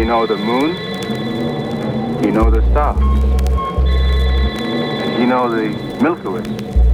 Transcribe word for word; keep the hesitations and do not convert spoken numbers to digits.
know the moon, he know the stars, and he know the Milky Way.